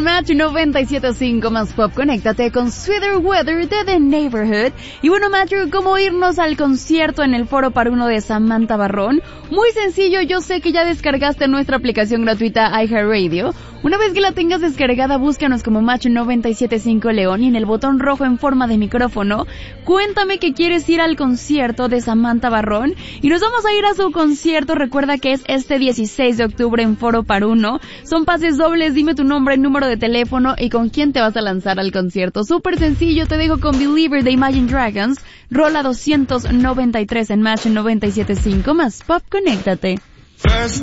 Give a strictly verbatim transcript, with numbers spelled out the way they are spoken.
Match noventa y siete punto cinco más pop. Conéctate con Sweater Weather de The Neighborhood. Y bueno, Matthew, ¿cómo irnos al concierto en el Foro Paruno de Samantha Barrón? Muy sencillo, yo sé que ya descargaste nuestra aplicación gratuita iHeartRadio. Una vez que la tengas descargada, búscanos como Match noventa y siete punto cinco León y en el botón rojo en forma de micrófono, cuéntame que quieres ir al concierto de Samantha Barrón y nos vamos a ir a su concierto. Recuerda que es este dieciséis de octubre en Foro Paruno. Son pases dobles, dime tu nombre, número de teléfono y con quién te vas a lanzar al concierto. Súper sencillo, te dejo con Believer de Imagine Dragons, rola doscientos noventa y tres en Match noventa y siete punto cinco más pop. Conéctate. First